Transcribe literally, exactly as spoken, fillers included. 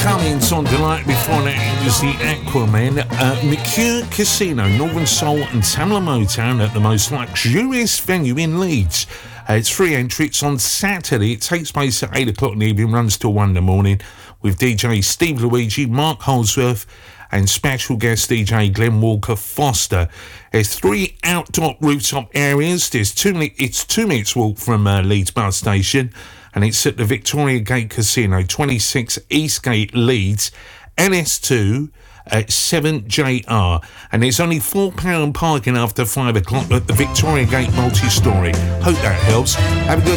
Cummings on Delight. Before that, it was the Aquaman. Uh, Mercure Casino, Northern Soul and Tamla Motown at the most luxurious venue in Leeds. Uh, it's free entry. It's on Saturday. It takes place at eight o'clock in the evening, runs till one in the morning, with D J Steve Luigi, Mark Holsworth, and special guest D J Glenn Walker Foster. There's three outdoor rooftop areas. There's two. It's two minutes walk from uh, Leeds bus station, and it's at the Victoria Gate Casino, twenty-six Eastgate, Leeds, N S two at seven J R. And there's only four pounds parking after five o'clock at the Victoria Gate multi-storey. Hope that helps. Have a good